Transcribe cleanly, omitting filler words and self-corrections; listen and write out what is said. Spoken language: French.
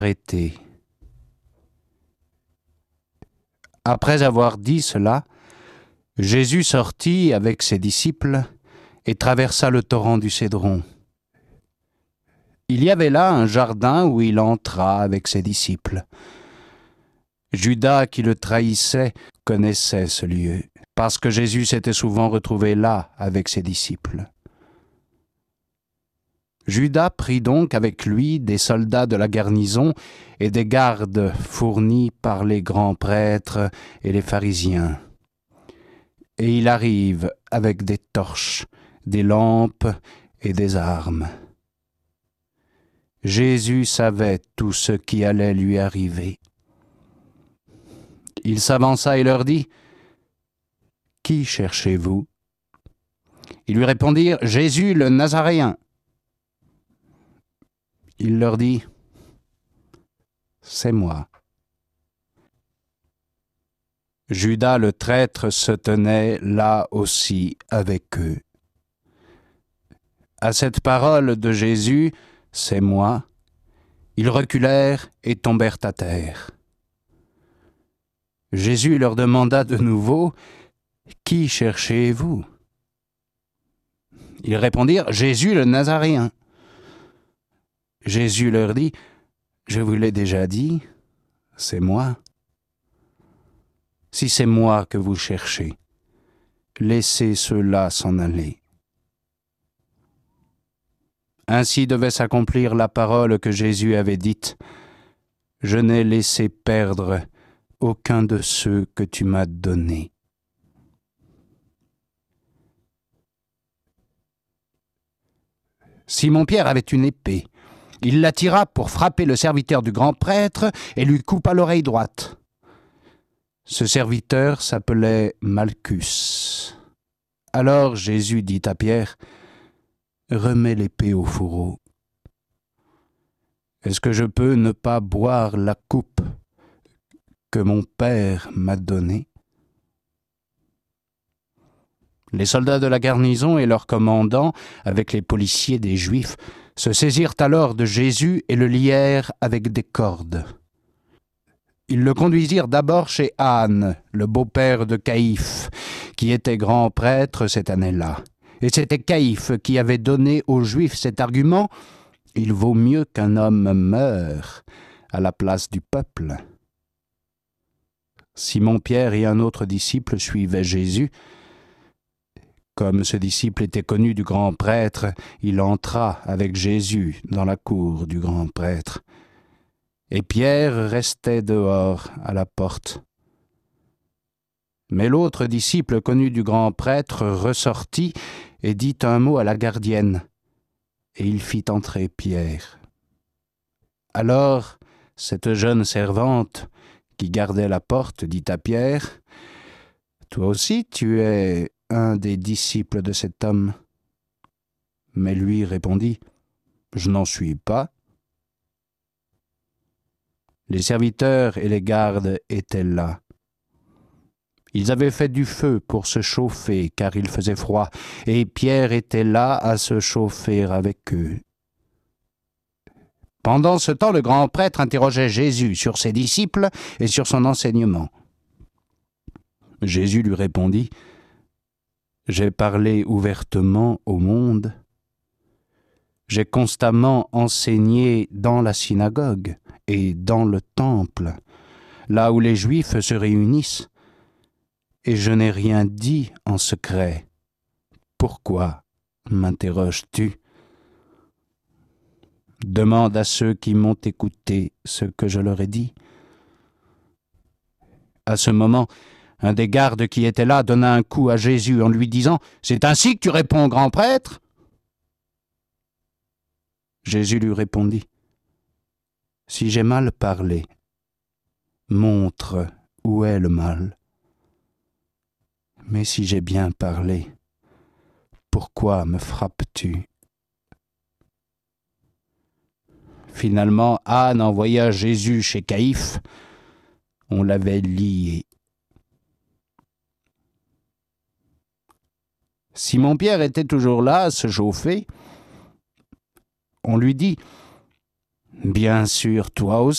arrêté. Après avoir dit cela, Jésus sortit avec ses disciples et traversa le torrent du Cédron. Il y avait là un jardin où il entra avec ses disciples. Judas, qui le trahissait, connaissait ce lieu, parce que Jésus s'était souvent retrouvé là avec ses disciples. Judas prit donc avec lui des soldats de la garnison et des gardes fournis par les grands prêtres et les pharisiens. Et il arrive avec des torches, des lampes et des armes. Jésus savait tout ce qui allait lui arriver. Il s'avança et leur dit : « Qui cherchez-vous ? » Ils lui répondirent : « Jésus le Nazaréen. » Il leur dit : « C'est moi. » Judas le traître se tenait là aussi avec eux. À cette parole de Jésus, « C'est moi », ils reculèrent et tombèrent à terre. Jésus leur demanda de nouveau : « Qui cherchez-vous ? » Ils répondirent : « Jésus le Nazaréen. » Jésus leur dit : « Je vous l'ai déjà dit, c'est moi. Si c'est moi que vous cherchez, laissez ceux-là s'en aller. » Ainsi devait s'accomplir la parole que Jésus avait dite : « Je n'ai laissé perdre aucun de ceux que tu m'as donnés. » Simon-Pierre avait une épée. Il la tira pour frapper le serviteur du grand prêtre et lui coupa l'oreille droite. Ce serviteur s'appelait Malchus. Alors Jésus dit à Pierre : « Remets l'épée au fourreau. Est-ce que je peux ne pas boire la coupe que mon Père m'a donnée ? » Les soldats de la garnison et leurs commandants, avec les policiers des Juifs, se saisirent alors de Jésus et le lièrent avec des cordes. Ils le conduisirent d'abord chez Anne, le beau-père de Caïphe, qui était grand prêtre cette année-là. Et c'était Caïphe qui avait donné aux Juifs cet argument : « Il vaut mieux qu'un homme meure à la place du peuple. » Simon-Pierre et un autre disciple suivaient Jésus. Comme ce disciple était connu du grand prêtre, il entra avec Jésus dans la cour du grand prêtre. Et Pierre restait dehors à la porte. Mais l'autre disciple connu du grand prêtre ressortit et dit un mot à la gardienne, et il fit entrer Pierre. Alors, cette jeune servante qui gardait la porte dit à Pierre : « Toi aussi tu es un des disciples de cet homme. » Mais lui répondit : « Je n'en suis pas. » Les serviteurs et les gardes étaient là. Ils avaient fait du feu pour se chauffer, car il faisait froid, et Pierre était là à se chauffer avec eux. Pendant ce temps, le grand prêtre interrogeait Jésus sur ses disciples et sur son enseignement. Jésus lui répondit : « J'ai parlé ouvertement au monde. J'ai constamment enseigné dans la synagogue et dans le temple, là où les Juifs se réunissent, et je n'ai rien dit en secret. Pourquoi m'interroges-tu ? Demande à ceux qui m'ont écouté ce que je leur ai dit. » À ce moment, un des gardes qui était là donna un coup à Jésus en lui disant : « C'est ainsi que tu réponds au grand prêtre ? » Jésus lui répondit : « Si j'ai mal parlé, montre où est le mal. Mais si j'ai bien parlé, pourquoi me frappes-tu ? » Finalement, Anne envoya Jésus chez Caïphe. On l'avait lié. Simon-Pierre était toujours là, à se chauffer. On lui dit : Bien sûr, toi